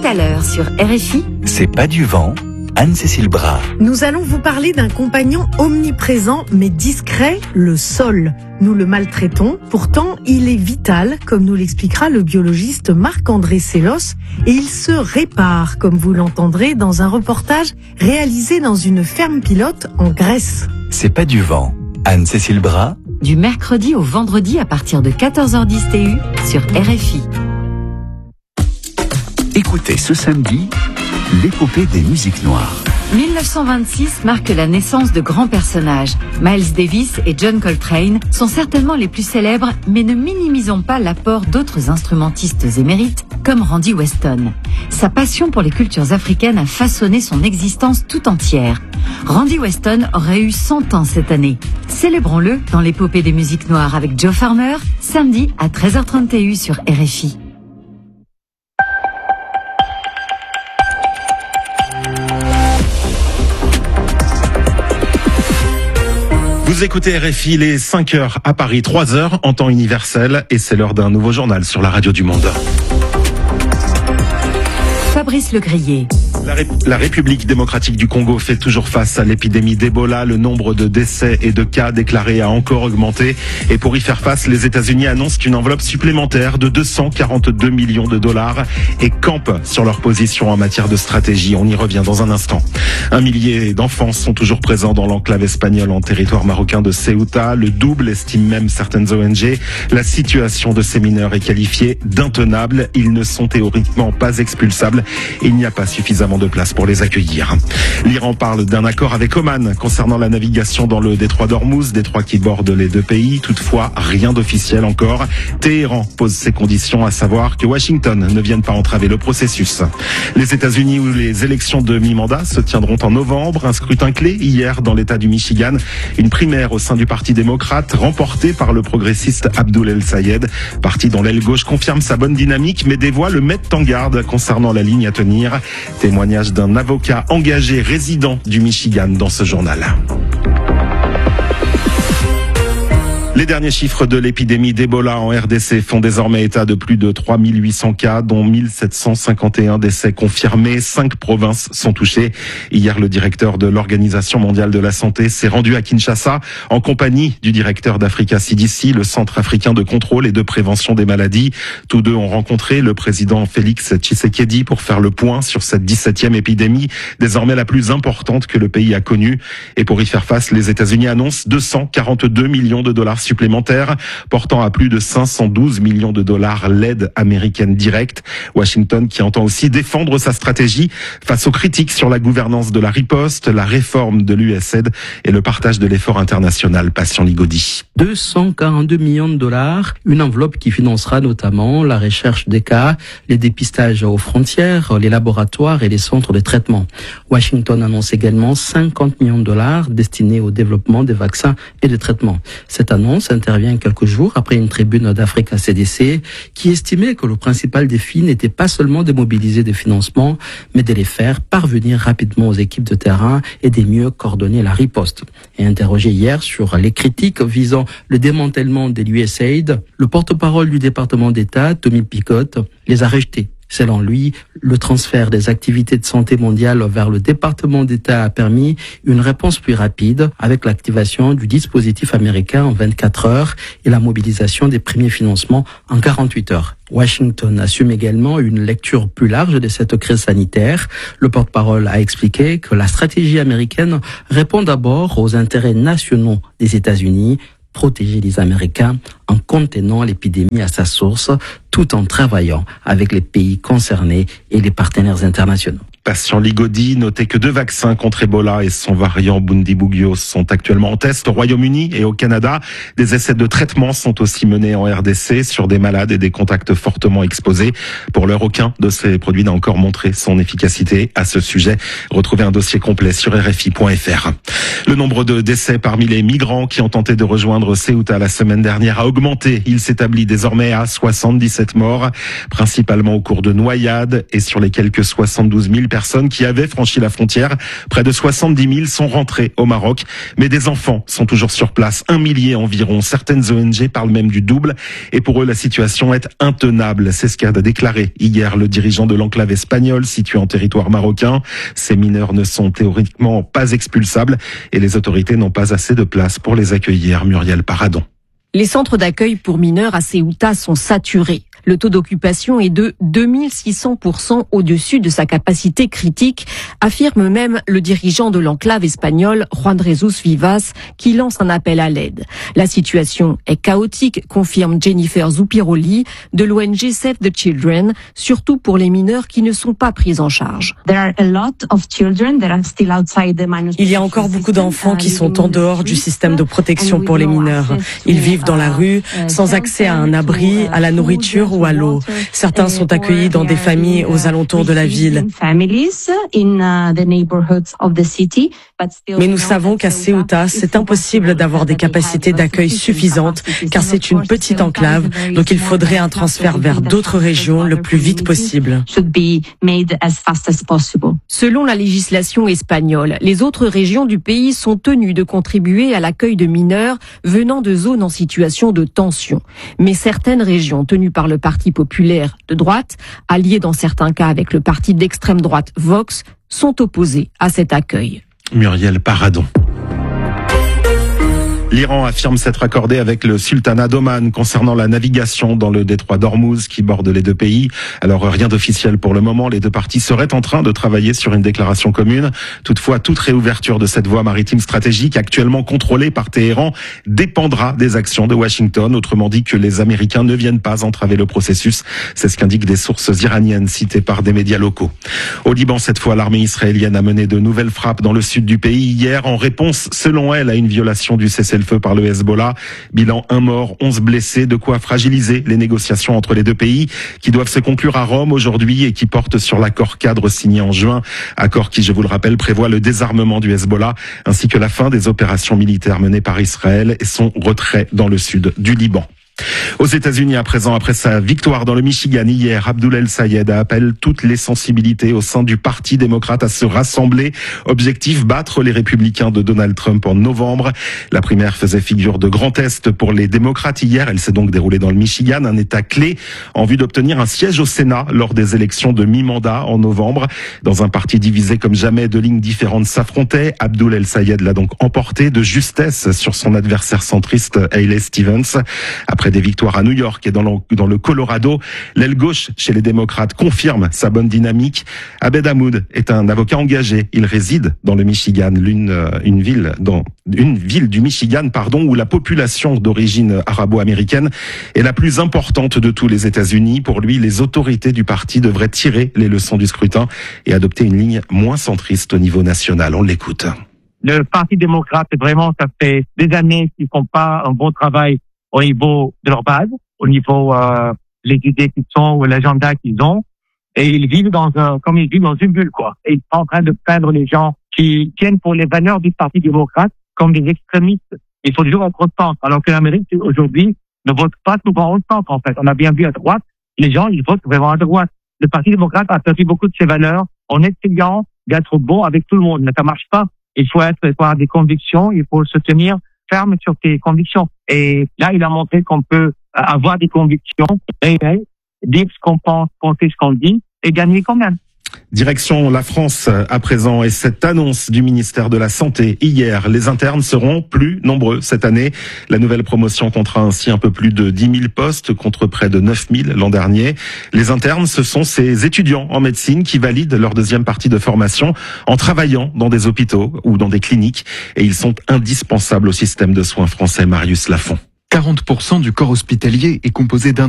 à l'heure sur RFI. C'est pas du vent, Anne-Cécile Bras. Nous allons vous parler d'un compagnon omniprésent mais discret, le sol. Nous le maltraitons, pourtant il est vital, comme nous l'expliquera le biologiste Marc-André Sellos, et il se répare, comme vous l'entendrez dans un reportage réalisé dans une ferme pilote en Grèce. C'est pas du vent, Anne-Cécile Bras. Du mercredi au vendredi à partir de 14h10 TU sur RFI. Écoutez ce samedi, l'épopée des musiques noires. 1926 marque la naissance de grands personnages. Miles Davis et John Coltrane sont certainement les plus célèbres, mais ne minimisons pas l'apport d'autres instrumentistes émérites comme Randy Weston. Sa passion pour les cultures africaines a façonné son existence tout entière. Randy Weston aurait eu 100 ans cette année. Célébrons-le dans l'épopée des musiques noires avec Joe Farmer, samedi à 13h30 TU sur RFI. Vous écoutez RFI, les 5h à Paris, 3h en temps universel, et c'est l'heure d'un nouveau journal sur la radio du monde. Fabrice Legrier. La République démocratique du Congo fait toujours face à l'épidémie d'Ebola. Le nombre de décès et de cas déclarés a encore augmenté. Et pour y faire face, les États-Unis annoncent une enveloppe supplémentaire de 242 millions de dollars et campent sur leur position en matière de stratégie. On y revient dans un instant. 1 millier d'enfants sont toujours présents dans l'enclave espagnole en territoire marocain de Ceuta. Le double, estiment même certaines ONG. La situation de ces mineurs est qualifiée d'intenable. Ils ne sont théoriquement pas expulsables. Il n'y a pas suffisamment de place pour les accueillir. L'Iran parle d'un accord avec Oman concernant la navigation dans le détroit d'Ormuz, détroit qui borde les deux pays. Toutefois, rien d'officiel encore. Téhéran pose ses conditions, à savoir que Washington ne vienne pas entraver le processus. Les États-Unis, où les élections de mi-mandat se tiendront en novembre, un scrutin clé hier dans l'État du Michigan, une primaire au sein du Parti démocrate remportée par le progressiste Abdul El-Sayed, parti dont l'aile gauche confirme sa bonne dynamique mais des voix le mettent en garde concernant la ligne à tenir. Témoignage d'un avocat engagé résident du Michigan dans ce journal. Les derniers chiffres de l'épidémie d'Ebola en RDC font désormais état de plus de 3800 cas, dont 1751 décès confirmés. 5 provinces sont touchées. Hier, le directeur de l'Organisation mondiale de la santé s'est rendu à Kinshasa en compagnie du directeur d'Africa CDC, le Centre africain de contrôle et de prévention des maladies. Tous deux ont rencontré le président Félix Tshisekedi pour faire le point sur cette 17e épidémie, désormais la plus importante que le pays a connue. Et pour y faire face, les États-Unis annoncent 242 millions de dollars supplémentaires, portant à plus de 512 millions de dollars l'aide américaine directe. Washington qui entend aussi défendre sa stratégie face aux critiques sur la gouvernance de la riposte, la réforme de l'USAID et le partage de l'effort international. Patient Ligodi. 242 millions de dollars, une enveloppe qui financera notamment la recherche des cas, les dépistages aux frontières, les laboratoires et les centres de traitement. Washington annonce également 50 millions de dollars destinés au développement des vaccins et des traitements. Cette annonce intervient quelques jours après une tribune d'Africa CDC qui estimait que le principal défi n'était pas seulement de mobiliser des financements, mais de les faire parvenir rapidement aux équipes de terrain et de mieux coordonner la riposte. Et interrogé hier sur les critiques visant le démantèlement de l'USAID, le porte-parole du département d'État, Tommy Picotte, les a rejetés. Selon lui, le transfert des activités de santé mondiale vers le département d'État a permis une réponse plus rapide avec l'activation du dispositif américain en 24 heures et la mobilisation des premiers financements en 48 heures. Washington assume également une lecture plus large de cette crise sanitaire. Le porte-parole a expliqué que la stratégie américaine répond d'abord aux intérêts nationaux des États-Unis, protéger les Américains en contenant l'épidémie à sa source, tout en travaillant avec les pays concernés et les partenaires internationaux. Patient Ligodi, notez que 2 vaccins contre Ebola et son variant Bundibugyo sont actuellement en test au Royaume-Uni et au Canada. Des essais de traitement sont aussi menés en RDC sur des malades et des contacts fortement exposés. Pour l'heure, aucun de ces produits n'a encore montré son efficacité. À ce sujet, retrouvez un dossier complet sur RFI.fr. Le nombre de décès parmi les migrants qui ont tenté de rejoindre Ceuta la semaine dernière a augmenté. Il s'établit désormais à 77 morts, principalement au cours de noyades et sur les quelques 72 000 personnes personnes qui avaient franchi la frontière. Près de 70 000 sont rentrés au Maroc. Mais des enfants sont toujours sur place, 1 millier environ. Certaines ONG parlent même du double. Et pour eux, la situation est intenable. C'est ce qu'a déclaré hier le dirigeant de l'enclave espagnole située en territoire marocain. Ces mineurs ne sont théoriquement pas expulsables et les autorités n'ont pas assez de place pour les accueillir. Muriel Paradon. Les centres d'accueil pour mineurs à Ceuta sont saturés. Le taux d'occupation est de 2600% au-dessus de sa capacité critique, affirme même le dirigeant de l'enclave espagnole, Juan Jesus Vivas, qui lance un appel à l'aide. La situation est chaotique, confirme Jennifer Zupiroli de l'ONG Save the Children, surtout pour les mineurs qui ne sont pas pris en charge. Il y a encore beaucoup d'enfants qui sont en dehors du système de protection pour les mineurs. Ils vivent dans la rue, sans accès à un abri, à la nourriture ou à l'eau. Certains sont accueillis dans des familles aux alentours de la ville. Mais nous savons qu'à Ceuta, c'est impossible d'avoir des capacités d'accueil suffisantes, car c'est une petite enclave, donc il faudrait un transfert vers d'autres régions le plus vite possible. Selon la législation espagnole, les autres régions du pays sont tenues de contribuer à l'accueil de mineurs venant de zones en situation de tension. Mais certaines régions tenues par le Parti populaire de droite, alliées dans certains cas avec le parti d'extrême droite Vox, sont opposées à cet accueil. Muriel Paradon. L'Iran affirme s'être accordé avec le sultanat d'Oman concernant la navigation dans le détroit d'Ormuz qui borde les deux pays. Alors rien d'officiel pour le moment, les deux parties seraient en train de travailler sur une déclaration commune. Toutefois, toute réouverture de cette voie maritime stratégique actuellement contrôlée par Téhéran dépendra des actions de Washington, autrement dit que les Américains ne viennent pas entraver le processus. C'est ce qu'indiquent des sources iraniennes citées par des médias locaux. Au Liban, cette fois, l'armée israélienne a mené de nouvelles frappes dans le sud du pays hier en réponse, selon elle, à une violation du cessez-le-feu par le Hezbollah. Bilan 1 mort, 11 blessés, de quoi fragiliser les négociations entre les deux pays qui doivent se conclure à Rome aujourd'hui et qui portent sur l'accord cadre signé en juin. Accord qui, je vous le rappelle, prévoit le désarmement du Hezbollah ainsi que la fin des opérations militaires menées par Israël et son retrait dans le sud du Liban. Aux États-Unis à présent, après sa victoire dans le Michigan hier, Abdul El-Sayed appelle toutes les sensibilités au sein du Parti démocrate à se rassembler. Objectif, battre les républicains de Donald Trump en novembre. La primaire faisait figure de grand test pour les démocrates hier. Elle s'est donc déroulée dans le Michigan, un état clé en vue d'obtenir un siège au Sénat lors des élections de mi-mandat en novembre. Dans un parti divisé comme jamais, deux lignes différentes s'affrontaient. Abdul El-Sayed l'a donc emporté de justesse sur son adversaire centriste Hayley Stevens. Après des victoires à New York et dans le Colorado, l'aile gauche chez les démocrates confirme sa bonne dynamique. Abed Hamoud est un avocat engagé. Il réside dans le Michigan, une ville du Michigan, où la population d'origine arabo-américaine est la plus importante de tous les États-Unis. Pour lui, les autorités du parti devraient tirer les leçons du scrutin et adopter une ligne moins centriste au niveau national. On l'écoute. Le Parti démocrate, vraiment, ça fait des années qu'ils font pas un bon travail au niveau de leur base, au niveau les idées qu'ils sont ou l'agenda qu'ils ont, et ils vivent dans une bulle, quoi. Et ils sont en train de peindre les gens qui tiennent pour les valeurs du Parti démocrate comme des extrémistes. Il faut toujours être au centre, alors que l'Amérique aujourd'hui ne vote pas souvent au centre. En fait, on a bien vu à droite, les gens ils votent vraiment à droite. Le Parti démocrate a perdu beaucoup de ses valeurs en essayant d'être bon avec tout le monde, mais ça marche pas. Il faut avoir des convictions, il faut se tenir ferme sur tes convictions. Et là, il a montré qu'on peut avoir des convictions, réelles, dire ce qu'on pense, penser ce qu'on dit, et gagner quand même. Direction la France à présent et cette annonce du ministère de la Santé hier. Les internes seront plus nombreux cette année. La nouvelle promotion comptera ainsi un peu plus de 10 000 postes contre près de 9 000 l'an dernier. Les internes, ce sont ces étudiants en médecine qui valident leur deuxième partie de formation en travaillant dans des hôpitaux ou dans des cliniques et ils sont indispensables au système de soins français. Marius Lafont. 40% du corps hospitalier est composé